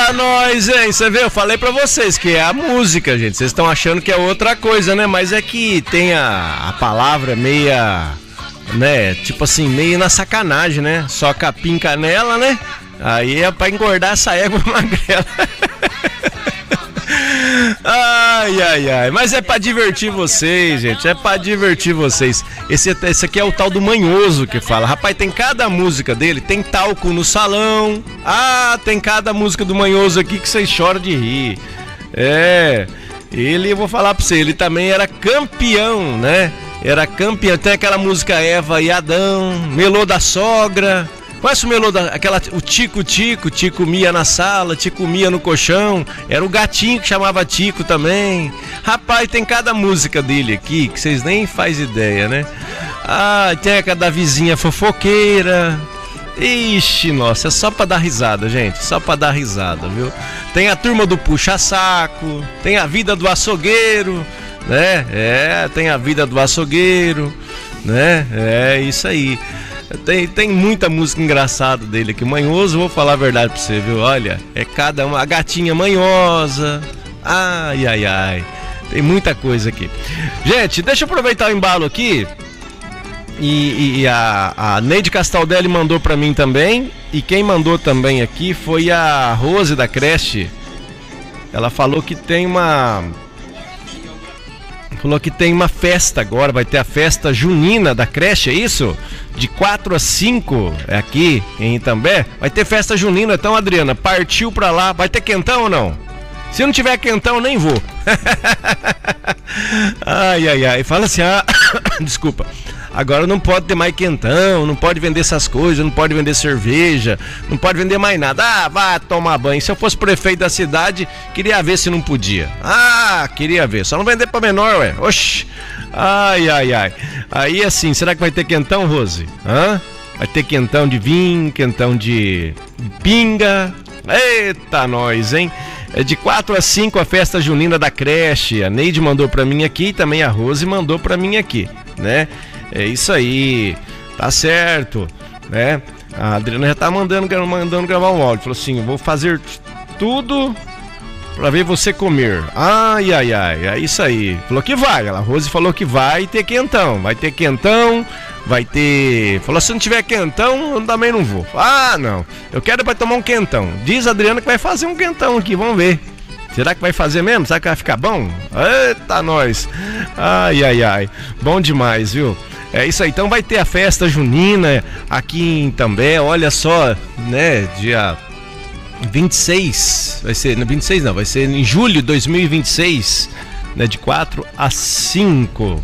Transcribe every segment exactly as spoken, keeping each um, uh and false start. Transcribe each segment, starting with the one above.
Eita, nós, hein? Você vê, eu falei pra vocês que é a música, gente. Vocês estão achando que é outra coisa, né? Mas é que tem a, a palavra meia, né? Tipo assim, meio na sacanagem, né? Só capim canela, né? Aí é pra engordar essa égua magrela. Ai, ai, ai. Mas é pra divertir vocês, gente. É pra divertir vocês. Esse, esse aqui é o tal do Manhoso que fala. Rapaz, tem cada música dele. Tem Talco no Salão. Ah, tem cada música do Manhoso aqui que vocês choram de rir. É. Ele, eu vou falar pra você, ele também era campeão, né? Era campeão. Tem aquela música Eva e Adão, Melô da Sogra. Conhece o melô da, aquela, o Tico Tico, Tico Mia na sala, Tico Mia no colchão. Era o gatinho que chamava Tico também. Rapaz, tem cada música dele aqui que vocês nem fazem ideia, né? Ah, tem a da vizinha fofoqueira. Ixi, nossa, é só pra dar risada, gente. Só pra dar risada, viu? Tem a turma do puxa-saco, tem a vida do açougueiro, né? É, tem a vida do açougueiro, né? É isso aí. Tem, tem muita música engraçada dele aqui. Manhoso, vou falar a verdade pra você, viu? Olha, é cada uma. A gatinha manhosa. Ai, ai, ai. Tem muita coisa aqui. Gente, deixa eu aproveitar o embalo aqui. E, e a, a Neide Castaldelli mandou pra mim também. E quem mandou também aqui foi a Rose da creche. Ela falou que tem uma... Falou que tem uma festa agora, vai ter a festa junina da creche, é isso? De quatro a cinco, é aqui em Itambé. Vai ter festa junina, então, Adriana, partiu pra lá. Vai ter quentão ou não? Se não tiver quentão, nem vou. Ai, ai, ai. Fala assim, ah, desculpa. Agora não pode ter mais quentão, não pode vender essas coisas, não pode vender cerveja, não pode vender mais nada. Ah, vá tomar banho. Se eu fosse prefeito da cidade, queria ver se não podia. Ah, queria ver. Só não vender pra menor, ué. Oxi. Ai, ai, ai. Aí assim, será que vai ter quentão, Rose? Hã? Vai ter quentão de vinho, quentão de pinga. Eita, nós, hein? É de quatro a cinco a festa junina da creche. A Neide mandou pra mim aqui, também a Rose mandou pra mim aqui, né? É isso aí, tá certo, né? A Adriana já tá mandando, mandando gravar um áudio. Falou assim, vou fazer tudo pra ver você comer. Ai, ai, ai, é isso aí. Falou que vai, a Rose falou que vai ter quentão. Vai ter quentão, vai ter... Falou, se não tiver quentão, eu também não vou. Ah, não, eu quero pra tomar um quentão. Diz a Adriana que vai fazer um quentão aqui, vamos ver. Será que vai fazer mesmo? Será que vai ficar bom? Eita, nós! Ai, ai, ai. Bom demais, viu? É isso aí, então vai ter a festa junina aqui em Itambé, olha só, né, dia vinte e seis, vai ser, não, vinte e seis não, vai ser em julho de dois mil e vinte e seis, né, de quatro a cinco.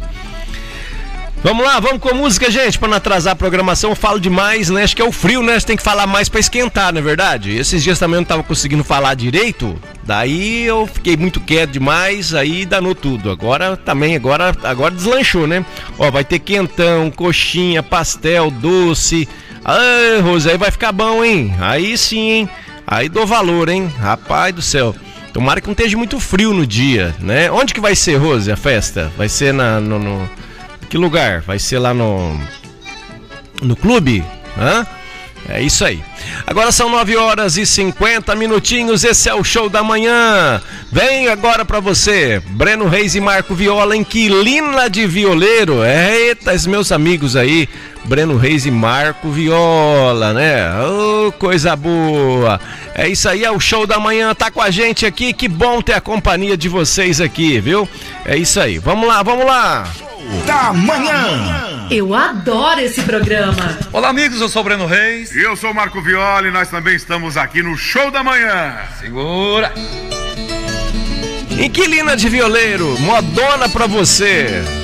Vamos lá, vamos com a música, gente, para não atrasar a programação. Eu falo demais, né? Acho que é o frio, né? Você tem que falar mais para esquentar, não é verdade? Esses dias também eu não tava conseguindo falar direito. Daí eu fiquei muito quieto demais, aí danou tudo. Agora também, agora, agora deslanchou, né? Ó, vai ter quentão, coxinha, pastel, doce. Ah, Rose, aí vai ficar bom, hein? Aí sim, hein? Aí dou valor, hein? Rapaz do céu. Tomara que não esteja muito frio no dia, né? Onde que vai ser, Rose, a festa? Vai ser na, no... no... Que lugar? Vai ser lá no no clube? Hã? É isso aí. Agora são nove horas e cinquenta minutinhos. Esse é o Show da Manhã. Vem agora pra você Breno Reis e Marco Viola, Inquilina de Violeiro. Eita, os meus amigos aí, Breno Reis e Marco Viola, né? Oh, coisa boa. É isso aí, é o Show da Manhã. Tá com a gente aqui. Que bom ter a companhia de vocês aqui, viu? É isso aí. Vamos lá, vamos lá. Da Manhã. Eu adoro esse programa. Olá, amigos, eu sou o Breno Reis. E eu sou o Marco Viola e nós também estamos aqui no Show da Manhã. Segura. Inquilina de Violeiro, modona pra você.